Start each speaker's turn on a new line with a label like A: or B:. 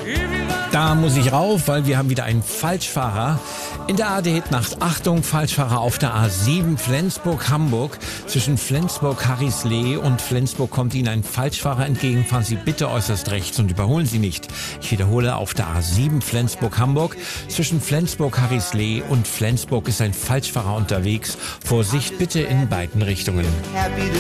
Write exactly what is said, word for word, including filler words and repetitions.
A: Da muss ich rauf, weil wir haben wieder einen Falschfahrer. In der A D Nacht. Achtung, Falschfahrer auf der A sieben Flensburg-Hamburg. Zwischen Flensburg-Harrislee und Flensburg kommt Ihnen ein Falschfahrer entgegen. Fahren Sie bitte äußerst rechts und überholen Sie nicht. Ich wiederhole, auf der A sieben Flensburg-Hamburg. Zwischen Flensburg-Harrislee und Flensburg ist ein Falschfahrer unterwegs. Vorsicht bitte in beiden Richtungen.